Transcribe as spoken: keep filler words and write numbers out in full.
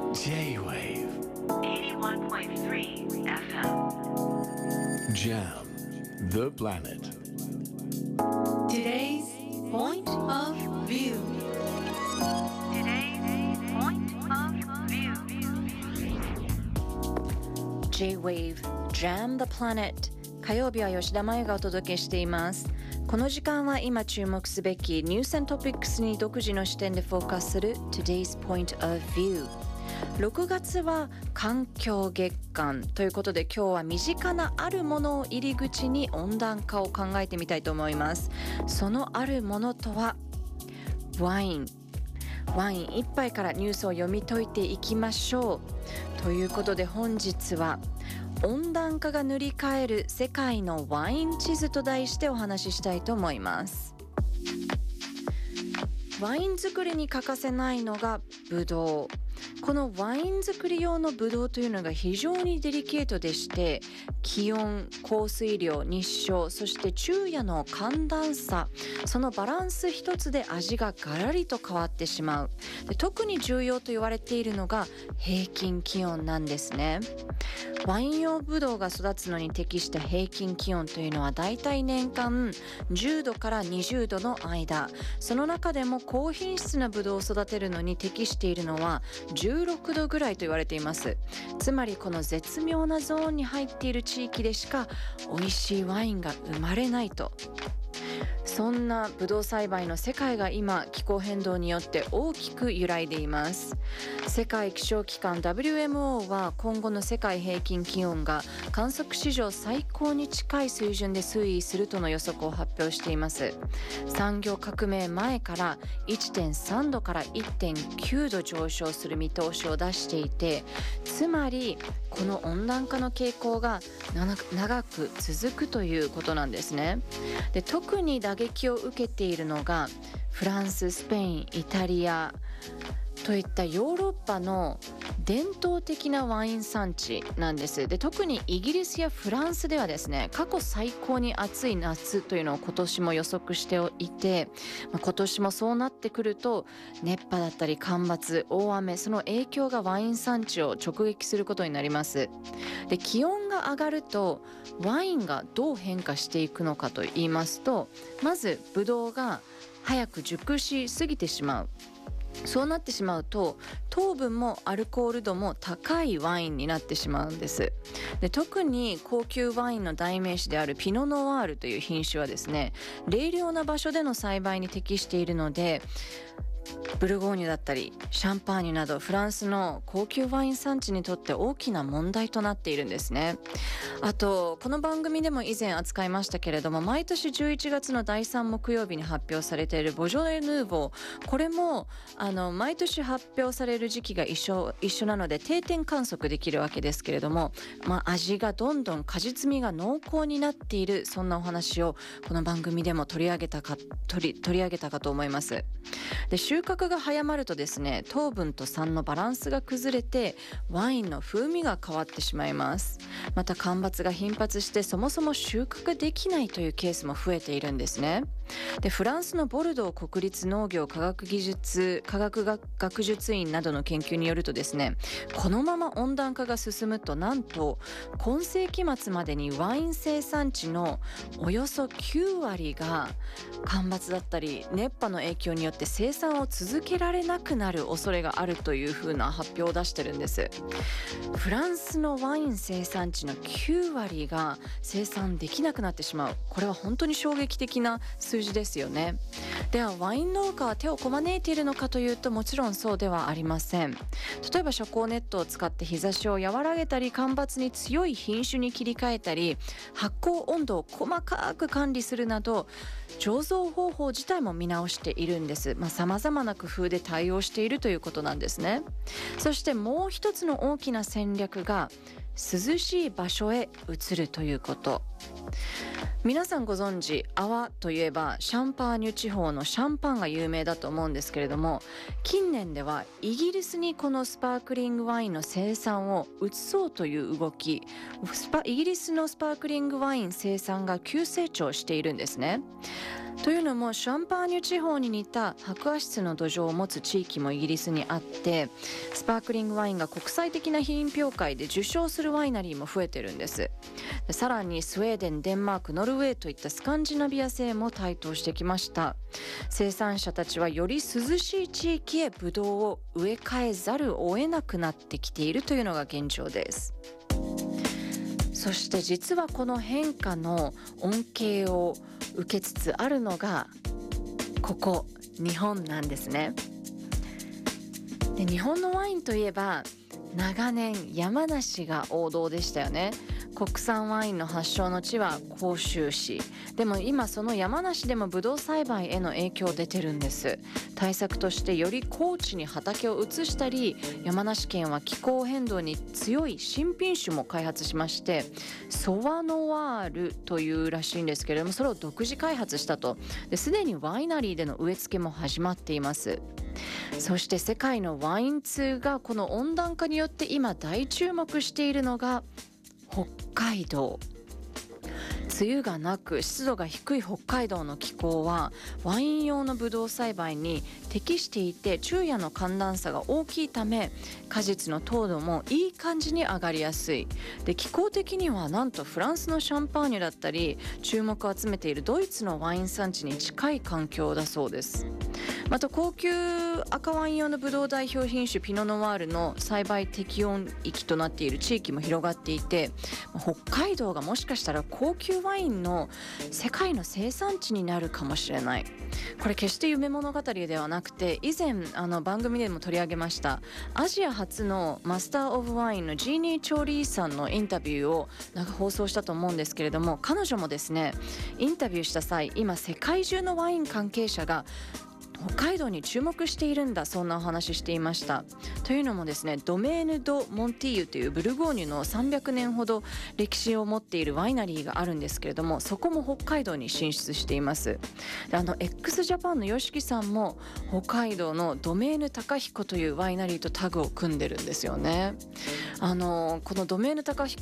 J-Wave eighty-one point three F M Jam the Planet. Today's Point of View. Today's Point of View. J-Wave Jam the Planet。 火曜日は吉田麻也がお届けしています。この時間は今注目すべきニュース&トピックスに独自の視点でフォーカスする Today's Point of View。 ろくがつは環境月間ということで、今日は身近なあるものを入り口に温暖化を考えてみたいと思います。そのあるものとはワイン。ワイン一杯からニュースを読み解いていきましょう。ということで本日は温暖化が塗り替える世界のワイン地図と題してお話ししたいと思います。ワイン作りに欠かせないのがブドウ。このワイン作り用のブドウというのが非常にデリケートでして、気温、降水量、日照、そして昼夜の寒暖差、そのバランス一つで味がガラリと変わってしまう。で、特に重要と言われているのが平均気温なんですね。ワイン用ブドウが育つのに適した平均気温というのはだいたい年間じゅうどからにじゅうどの間。その中でも高品質なブドウを育てるのに適しているのはじゅうろくどぐらいと言われています。つまりこの絶妙なゾーンに入っている地域でしか美味しいワインが生まれないと。そんなブドウ栽培の世界が今気候変動によって大きく揺らいでいます。世界気象機関 ダブリューエムオー は今後の世界平均気温が観測史上最高に近い水準で推移するとの予測を発表しています。産業革命前から いってんさんどから いってんきゅうど上昇する見通しを出していて、つまりこの温暖化の傾向が長く続くということなんですね。で、特に打撃を受けているのがフランス、スペイン、イタリアといったヨーロッパの伝統的なワイン産地なんです。で、特にイギリスやフランスではですね、過去最高に暑い夏というのを今年も予測していて、まあ、今年もそうなってくると熱波だったり干ばつ、大雨、その影響がワイン産地を直撃することになります。で、気温が上がるとワインがどう変化していくのかと言いますと、まずブドウが早く熟しすぎてしまう。そうなってしまうと糖分もアルコール度も高いワインになってしまうんです。で、特に高級ワインの代名詞であるピノノワールという品種はですね、冷涼な場所での栽培に適しているので、ブルゴーニュだったりシャンパーニュなどフランスの高級ワイン産地にとって大きな問題となっているんですね。あと、この番組でも以前扱いましたけれども、毎年じゅういちがつのだいさん木曜日に発表されているボジョレ・ヌーボー、これもあの毎年発表される時期が一緒、一緒なので定点観測できるわけですけれども、まあ、味がどんどん果実味が濃厚になっている、そんなお話をこの番組でも取り上げたか取り、取り上げたかと思います。で、収穫が早まるとですね、糖分と酸のバランスが崩れてワインの風味が変わってしまいます。また干ばつが頻発してそもそも収穫できないというケースも増えているんですね。で、フランスのボルドー国立農業科学技術科学学術院などの研究によるとですね、このまま温暖化が進むと、なんと今世紀末までにワイン生産地のおよそきゅうわりが干ばつだったり熱波の影響によって生産を続けられなくなる恐れがあるというふうな発表を出してるんです。フランスのワイン生産地のきゅうわりが生産できなくなってしまう。これは本当に衝撃的な数字ですよね。ではワイン農家は手をこまねいているのかというと、もちろんそうではありません。例えば遮光ネットを使って日差しを和らげたり、干ばつに強い品種に切り替えたり、発酵温度を細かく管理するなど醸造方法自体も見直しているんです。まあ、様々な工夫で対応しているということなんですね。そしてもう一つの大きな戦略が涼しい場所へ移るということ。皆さんご存知、泡といえばシャンパーニュ地方のシャンパンが有名だと思うんですけれども、近年ではイギリスにこのスパークリングワインの生産を移そうという動き、スパイギリスのスパークリングワイン生産が急成長しているんですね。 というのもシャンパーニュ地方に似た白亜質の土壌を持つ地域もイギリスにあって、スパークリングワインが国際的な品評会で受賞するワイナリーも増えてるんです。でさらにスウェーデン、デンマーク、ノルウェーといったスカンジナビア製も台頭してきました。生産者たちはより涼しい地域へブドウを植え替えざるを得なくなってきているというのが現状です。そして実はこの変化の恩恵を受けつつあるのがここ日本なんですね。で日本のワインといえば長年山梨が王道でしたよね。国産ワインの発祥の地は甲州市でも、今その山梨でもブドウ栽培への影響出てるんです。対策としてより高地に畑を移したり、山梨県は気候変動に強い新品種も開発しまして、ソワノワールというらしいんですけれども、それを独自開発したと。ですでにワイナリーでの植え付けも始まっています。そして世界のワイン通がこの温暖化によって今大注目しているのが北海道。梅雨がなく湿度が低い北海道の気候はワイン用のブドウ栽培に適していて、昼夜の寒暖差が大きいため果実の糖度もいい感じに上がりやすい。で気候的にはなんとフランスのシャンパーニュだったり、注目を集めているドイツのワイン産地に近い環境だそうです。また高級赤ワイン用のブドウ代表品種ピノノワールの栽培適温域となっている地域も広がっていて、北海道がもしかしたら高級ワインの世界の生産地になるかもしれない。これ決して夢物語ではなくて、以前あの番組でも取り上げましたアジア初のマスター・オブ・ワインのジーニー・チョーリーさんのインタビューをなんか放送したと思うんですけれども、彼女もですねインタビューした際、今世界中のワイン関係者が北海道に注目しているんだ、そんなお話していました。というのもですね、ドメーヌ・ド・モンティーユというブルゴーニュのさんびゃくねんほど歴史を持っているワイナリーがあるんですけれども、そこも北海道に進出しています。であの x ジャパンの ヨシキさんも北海道のドメーヌ・タカヒコというワイナリーとタグを組んでるんですよね。あのこのドメーヌ・タカヒ